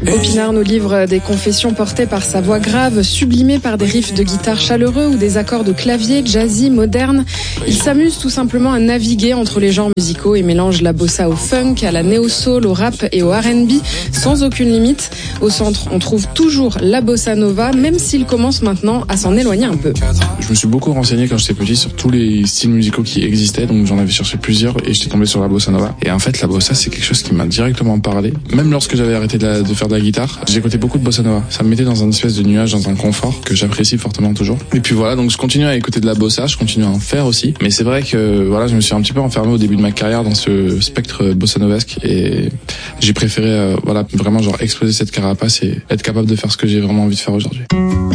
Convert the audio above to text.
Opinard nous livre des confessions portées par sa voix grave, sublimée par des riffs de guitare chaleureux ou des accords de clavier, jazzy, modernes. Il s'amuse tout simplement à naviguer entre les genres musicaux et mélange la bossa au funk, à la néo-soul, au rap et au R&B, sans aucune limite. Au centre, on trouve toujours la bossa nova, même s'il commence maintenant à s'en éloigner un peu. Je me suis beaucoup renseigné quand j'étais petit sur tous les styles musicaux qui existaient, donc j'en avais cherché plusieurs et j'étais tombé sur la bossa nova. Et en fait, la bossa, c'est quelque chose qui m'a directement parlé. Même lorsque j'avais arrêté de faire de la guitare, j'écoutais beaucoup de bossa nova. Ça me mettait dans un espèce de nuage, dans un confort que j'apprécie fortement toujours. Et puis voilà, donc je continue à écouter de la bossa, je continue à en faire aussi. Mais c'est vrai que voilà, je me suis un petit peu enfermé au début de ma carrière dans ce spectre bossa novesque et j'ai préféré voilà, vraiment genre exploser cette carapace et être capable de faire ce que j'ai vraiment envie de faire aujourd'hui.